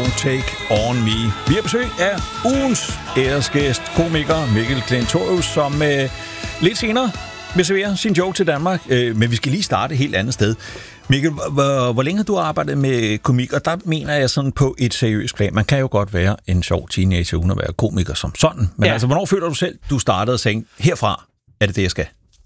Don't Take On Me. Vi har besøg af ugens æresgæst, komiker Mikkel Klintorius, som lidt senere vil servere sin joke til Danmark. Men vi skal lige starte et helt andet sted. Mikkel, hvor længe har du arbejdet med komik? Og der mener jeg sådan på et seriøst plan. Man kan jo godt være en sjov teenager uden at være komiker som sådan. Men altså, hvornår føler du selv, du startede og sagde, herfra er det, jeg skal?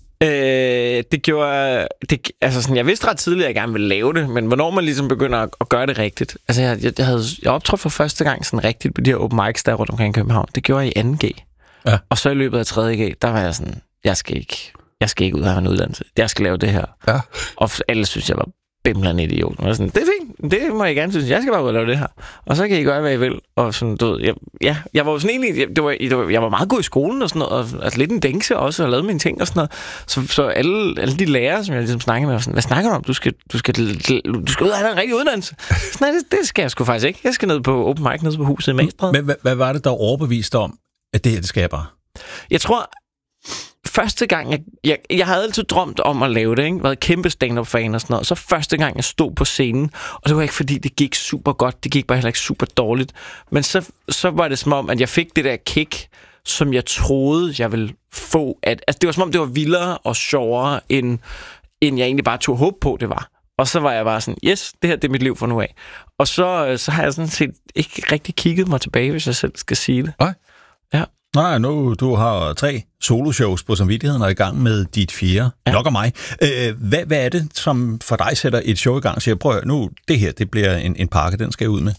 Det gjorde... altså sådan, jeg vidste ret tidligt, at jeg gerne ville lave det, men hvornår man ligesom begynder at gøre det rigtigt. Altså, jeg optrådte for første gang sådan rigtigt på de her open mics der rundt omkring København. Det gjorde jeg i 2G. Ja. Og så i løbet af 3G, der var jeg sådan, jeg skal ikke ud og have en uddannelse. Jeg skal lave det her. Ja. Og alle synes, jeg var bimlende idiot. Og sådan, det er fint. Det må jeg gerne synes. Jeg skal bare ud og lave det her. Og så kan I gøre, hvad I vil. Og sådan, du ved, jeg var jo sådan egentlig... Jeg var meget god i skolen og sådan noget. Og altså lidt en dængse også, og lavede mine ting og sådan noget. Så alle de lærere, som jeg ligesom snakkede med, var sådan, hvad snakker du om? Du skal ud og have en rigtig uddannelse. Nej, det skal jeg sgu faktisk ikke. Jeg skal ned på open mic, ned på huset i Magstræde. Men hvad var det, der overbeviste om, at det her, det skal jeg bare? Jeg tror... Første gang, jeg havde altid drømt om at lave det, ikke? Været kæmpe stand-up-fan og sådan noget. Så første gang, jeg stod på scenen, og det var ikke fordi, det gik super godt, det gik bare heller ikke super dårligt. Men så var det som om, at jeg fik det der kick, som jeg troede, jeg ville få. Altså, det var som om, det var vildere og sjovere, end jeg egentlig bare tog håb på, det var. Og så var jeg bare sådan, yes, det her det er mit liv fra nu af. Og så har jeg sådan set ikke rigtig kigget mig tilbage, hvis jeg selv skal sige det. Nej. Ja. Nej, nu du har 3 soloshows på samvittigheden og er i gang med dit 4. Ja. Nok og mig. Hvad er det, som for dig sætter et show i gang og siger, prøv nu, det her, det bliver en pakke, den skal jeg ud med?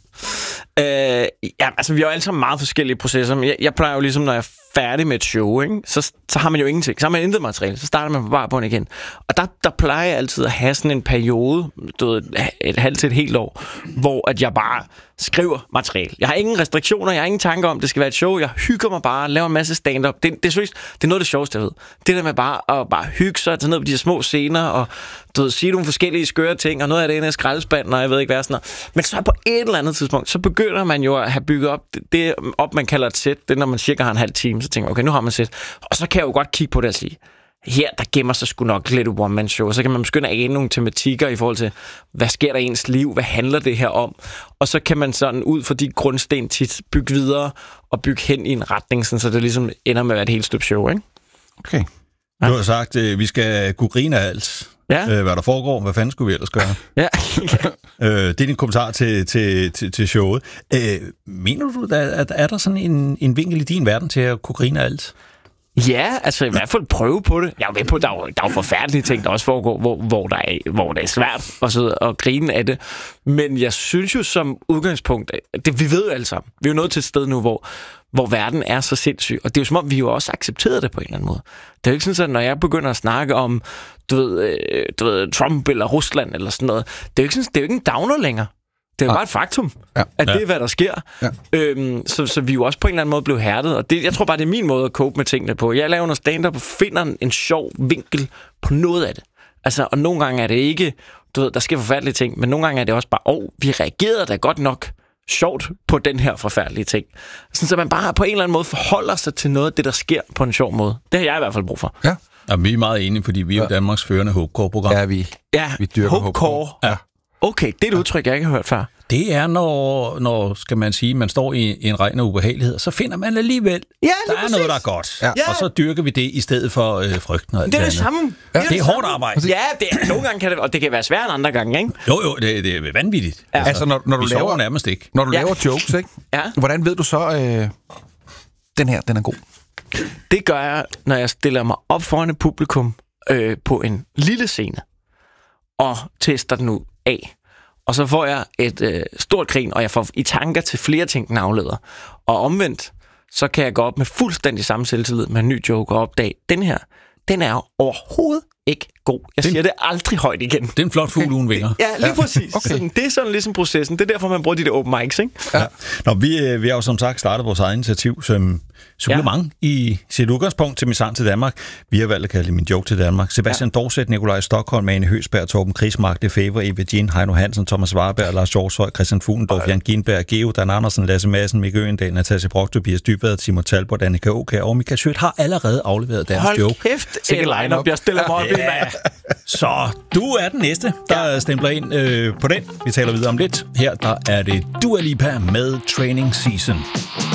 Ja, altså vi har jo alle sammen meget forskellige processer. Jeg plejer jo ligesom, når jeg er færdig med et show, ikke? Så har man jo ingenting. Så har man intet materiale. Så starter man bare på den igen. Og der plejer jeg altid at have sådan en periode, du ved, et halvt til et helt år, hvor at jeg bare skriver materiale. Jeg har ingen restriktioner, jeg har ingen tanker om, det skal være et show. Jeg hygger mig bare, laver en masse stand-up. Det er noget af det sjoveste, jeg ved. Det der med bare hygge sig, tage ned på de her små scener, og du ved, sige nogle forskellige skøre ting, og noget af det inde i skraldespanden, og jeg ved ikke hvad sådan noget. Men så på et eller andet tidspunkt, så begynder man jo at have bygget det op, man kalder et sæt. Det er, når man cirka har en halv time, så tænker man, okay, nu har man et sæt. Og så kan jeg jo godt kigge på det og sige, her, der gemmer sig sgu nok lidt one-man-show. Så kan man begynde at ane nogle tematikker i forhold til, hvad sker der i ens liv? Hvad handler det her om? Og så kan man sådan ud fra de grundsten tit bygge videre og bygge hen i en retning, så det ligesom ender med at være et helt stykke show, ikke? Okay. Ja. Du har sagt, at vi skal kunne grine af alt. Ja. Hvad der foregår. Hvad fanden skulle vi ellers gøre? Ja. Det er din kommentar til showet. Mener du, at er der sådan en vinkel i din verden til at kunne grine af alt? Ja, altså i hvert fald prøve på det. Jeg er med på, at der er jo forfærdelige ting, der også foregår, hvor det er svært at sidde og grine af det. Men jeg synes jo som udgangspunkt, vi ved jo alle sammen, vi er jo nået til et sted nu, hvor verden er så sindssyg. Og det er jo som om, vi jo også accepterer det på en eller anden måde. Det er jo ikke sådan, at når jeg begynder at snakke om, du ved Trump eller Rusland eller sådan noget, det er jo ikke en downer længere. Det er bare et faktum, at det er, hvad der sker. Ja. Så vi jo også på en eller anden måde blev hærdet. Og jeg tror bare, det er min måde at cope med tingene på. Jeg laver noget stand-up og finder en sjov vinkel på noget af det. Altså, og nogle gange er det ikke, du ved, der sker forfærdelige ting, men nogle gange er det også bare, vi reagerede da godt nok sjovt på den her forfærdelige ting. Sådan, så man bare på en eller anden måde forholder sig til noget af det, der sker på en sjov måde. Det har jeg i hvert fald brug for. Ja. Ja, vi er meget enige, fordi vi er jo Danmarks førende hopecore-program. Ja, vi dyrker hopecore. Ja. Okay, det er et udtryk, jeg ikke har hørt før. Det er, når skal man sige, man står i en regn af ubehagelighed, så finder man alligevel, der er noget, der er godt. Ja. Og så dyrker vi det i stedet for frygten og alt det er det samme. Ja. Det er hårdt arbejde. Ja, nogle gange kan det, og det kan være svært end andre gange, ikke? Jo, det er vanvittigt. Ja. Altså, når du laver nærmest ikke. Når du laver jokes, ikke? Ja. Hvordan ved du så, den her, den er god? Det gør jeg, når jeg stiller mig op foran et publikum på en lille scene og tester den ud af. Og så får jeg et stort grin, og jeg får i tanker til flere ting, den afleder. Og omvendt, så kan jeg gå op med fuldstændig samme selvtillid med en ny joke og opdage, den her, den er overhovedet ikke god. Jeg siger det aldrig højt igen. Det er en flot fugl uden vinger. Ja, lige præcis. Okay. Sådan, det er sådan ligesom processen. Det er derfor, man bruger de der open mics, ikke? Ja. Nå, vi har jo som sagt startet vores eget initiativ som supplement i sit udgangspunkt til Min Sang til Danmark. Vi har valgt at kalde det Min Joke til Danmark. Sebastian Dorset, Nikolaj Stockholm, Ane Høgsberg, Torben Krismark, Lefebvre, Eva Jean, Heino Hansen, Thomas Warberg, Lars Hjortshøj, Christian Fuglendorf, Jan Ginberg, Geo, Dan Andersen, Lasse Madsen, Mikke Øgendal, Natasja Brock, Tobias Dybvad, Simon Talbot, Annika Åkær og Michael Schødt har allerede afleveret deres joke. Hold kæft, sikke line-up, jeg stiller mig op i, mand. Så du er den næste, der stempler ind på den. Vi taler videre om lidt. Her der er det Dua Lipa med Training Season.